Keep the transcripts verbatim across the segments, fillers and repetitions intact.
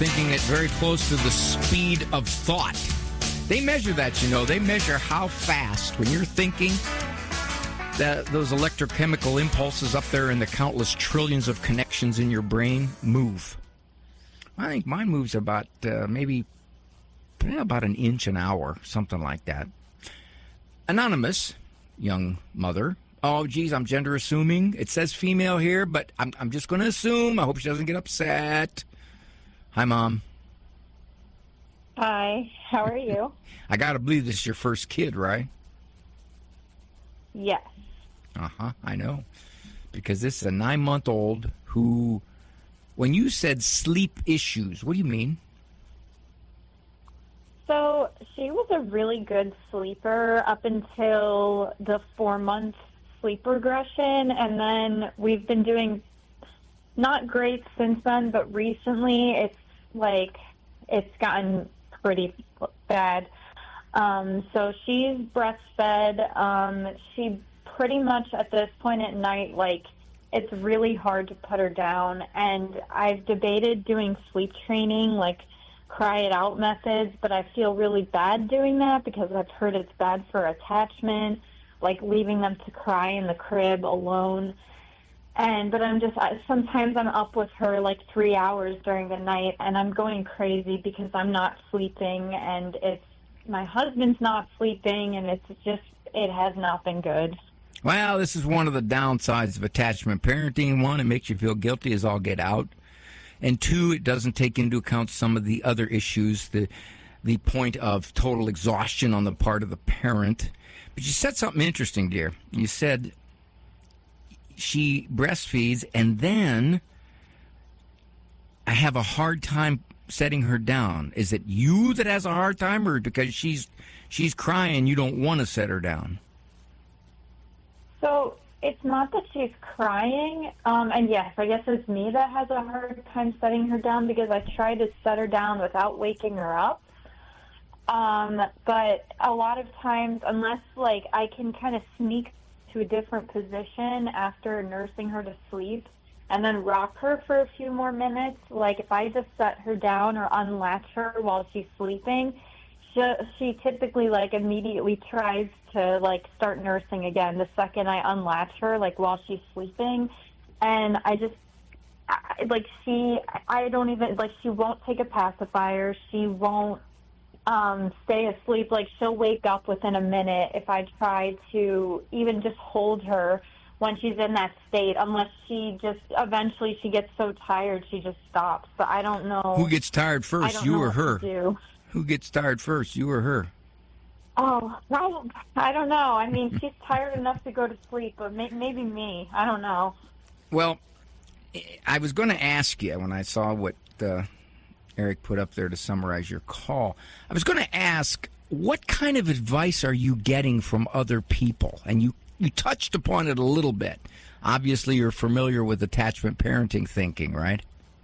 thinking at very close to the speed of thought. They measure that, you know. They measure how fast, when you're thinking, that those electrochemical impulses up there in the countless trillions of connections in your brain move. I think mine moves about uh, maybe eh, about an inch an hour, something like that. Anonymous, young mother. Oh, geez, I'm gender assuming. It says female here, but I'm, I'm just going to assume. I hope she doesn't get upset. Hi, Mom. Hi, how are you? I got to believe this is your first kid, right? Yes. Uh-huh, I know. Because this is a nine-month-old who, when you said sleep issues, what do you mean? So she was a really good sleeper up until the four-month sleep regression, and then we've been doing not great since then, but recently it's like it's gotten pretty bad. Um, so she's breastfed. Um, she pretty much at this point at night, like, it's really hard to put her down. And I've debated doing sleep training, like cry it out methods, but I feel really bad doing that because I've heard it's bad for attachment, like leaving them to cry in the crib alone. And but I'm just I, sometimes I'm up with her like three hours during the night, and I'm going crazy because I'm not sleeping, and it's my husband's not sleeping, and it's just it has not been good. Well, this is one of the downsides of attachment parenting. One, it makes you feel guilty as all get out, and two, it doesn't take into account some of the other issues, the the point of total exhaustion on the part of the parent. But you said something interesting, dear. You said she breastfeeds, and then I have a hard time setting her down. Is it you that has a hard time, or because she's she's crying, you don't want to set her down? So it's not that she's crying, um, and yes, I guess it's me that has a hard time setting her down because I try to set her down without waking her up. Um, but a lot of times, unless like I can kind of sneak to a different position after nursing her to sleep and then rock her for a few more minutes, like if I just set her down or unlatch her while she's sleeping, she, she typically like immediately tries to like start nursing again the second I unlatch her, like while she's sleeping. And I just I, like she I don't even like she won't take a pacifier, she won't Um, stay asleep. Like she'll wake up within a minute if I try to even just hold her when she's in that state, unless she just eventually she gets so tired she just stops. So I don't know. Who gets tired first, you or her? Who gets tired first, you or her? Oh, well, I don't know. I mean, she's tired enough to go to sleep, but may- maybe me. I don't know. Well, I was going to ask you when I saw what uh, Eric put up there to summarize your call. I was going to ask, what kind of advice are you getting from other people? And you, you touched upon it a little bit. Obviously, you're familiar with attachment parenting thinking, right?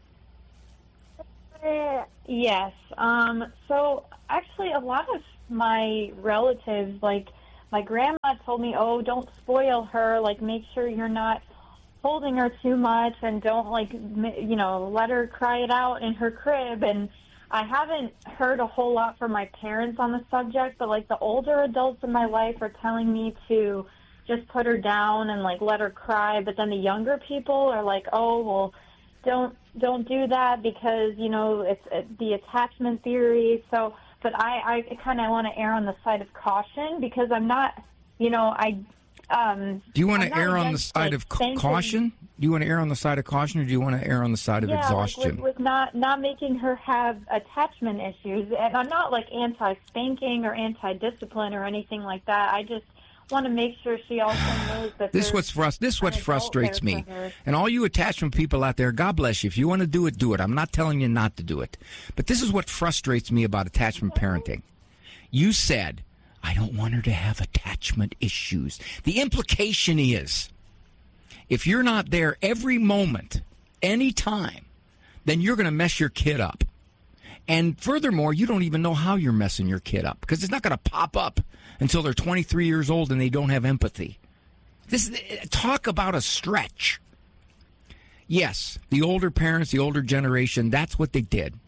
Uh, yes. Um, so, actually, a lot of my relatives, like my grandma told me, oh, don't spoil her. Like, make sure you're not holding her too much and don't, like, you know, let her cry it out in her crib. And I haven't heard a whole lot from my parents on the subject, but, like, the older adults in my life are telling me to just put her down and, like, let her cry. But then the younger people are like, oh, well, don't don't do that because, you know, it's uh, the attachment theory. So, but I, I kind of want to err on the side of caution because I'm not, you know, I... Um, do you want to err on the side of caution? Do you want to err on the side of caution, or do you want to err on the side of yeah, exhaustion? Like with, with not not making her have attachment issues, and I'm not like anti-spanking or anti-discipline or anything like that. I just want to make sure she also knows that this what's frust- this what frustrates me. And all you attachment people out there, God bless you. If you want to do it, do it. I'm not telling you not to do it, but this is what frustrates me about attachment parenting. You said, I don't want her to have attachment issues. The implication is, if you're not there every moment, any time, then you're going to mess your kid up. And furthermore, you don't even know how you're messing your kid up because it's not going to pop up until they're twenty-three years old and they don't have empathy. This talk about a stretch. Yes, the older parents, the older generation, that's what they did.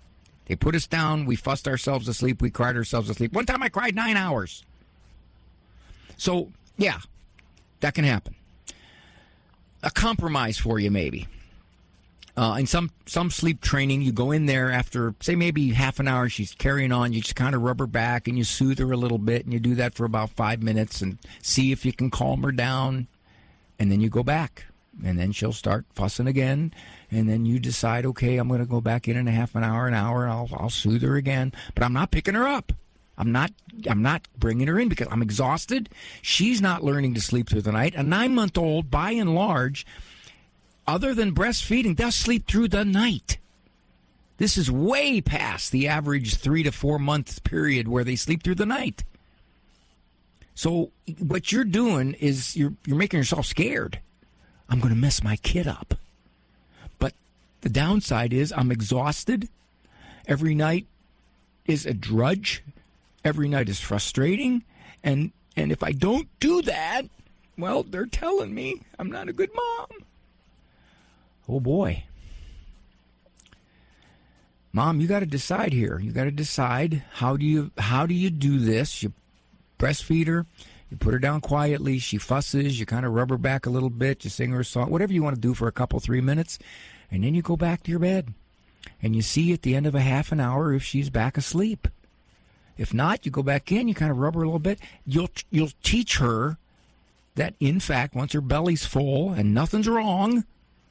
They put us down. We fussed ourselves asleep. We cried ourselves asleep. One time I cried nine hours. So, yeah, that can happen. A compromise for you, maybe. Uh, in some, some sleep training, you go in there after, say, maybe half an hour, she's carrying on. You just kind of rub her back and you soothe her a little bit, and you do that for about five minutes and see if you can calm her down. And then you go back, and then she'll start fussing again. And then you decide, okay, I'm going to go back in in a half an hour, an hour, and I'll, I'll soothe her again. But I'm not picking her up. I'm not I'm not bringing her in because I'm exhausted. She's not learning to sleep through the night. A nine-month-old, by and large, other than breastfeeding, does sleep through the night. This is way past the average three to four month period where they sleep through the night. So what you're doing is you're you're making yourself scared. I'm going to mess my kid up. But the downside is I'm exhausted. Every night is a drudge. Every night is frustrating. And and if I don't do that, well, they're telling me I'm not a good mom. Oh, boy. Mom, you got to decide here. You got to decide how do you how do you do this? You breastfeed her. You put her down quietly. She fusses. You kind of rub her back a little bit. You sing her a song. Whatever you want to do for a couple, three minutes. And then you go back to your bed. And you see at the end of a half an hour if she's back asleep. If not, you go back in. You kind of rub her a little bit. You'll you'll teach her that, in fact, once her belly's full and nothing's wrong,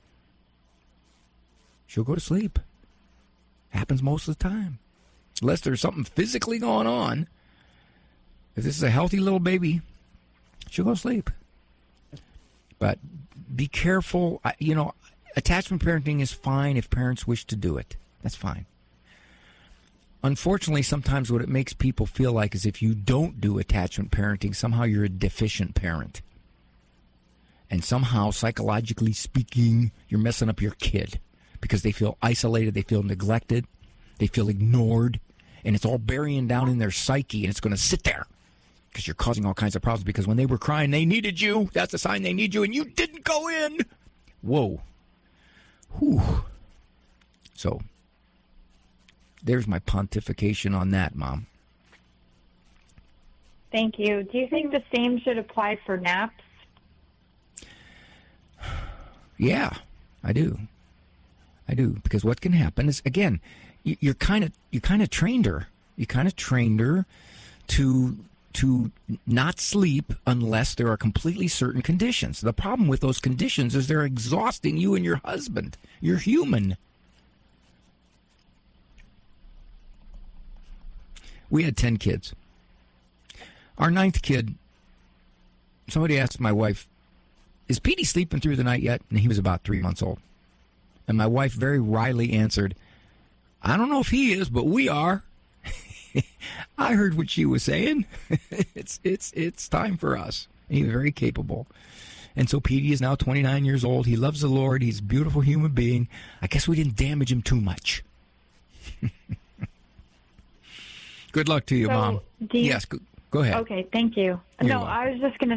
she'll go to sleep. Happens most of the time. Unless there's something physically going on. If this is a healthy little baby, she'll go to sleep. But be careful. You know, attachment parenting is fine if parents wish to do it. That's fine. Unfortunately, sometimes what it makes people feel like is if you don't do attachment parenting, somehow you're a deficient parent. And somehow, psychologically speaking, you're messing up your kid because they feel isolated, they feel neglected, they feel ignored, and it's all burying down in their psyche, and it's going to sit there because you're causing all kinds of problems because when they were crying, they needed you. That's a sign they need you, and you didn't go in. Whoa. Whew. So, there's my pontification on that, Mom. Thank you. Do you think the same should apply for naps? Yeah, I do. I do. Because what can happen is, again, you, you're kind of you kind of trained her. You kind of trained her to to not sleep unless there are completely certain conditions. The problem with those conditions is they're exhausting you and your husband. You're human. We had ten kids. Our ninth kid, somebody asked my wife, is Petey sleeping through the night yet? And he was about three months old. And my wife very wryly answered, I don't know if he is, but we are. I heard what she was saying. it's it's it's time for us. And he was very capable. And so Petey is now twenty-nine years old. He loves the Lord. He's a beautiful human being. I guess we didn't damage him too much. Good luck to you, so Mom. You, yes, go, go ahead. Okay, thank you. You're no, welcome. I was just going to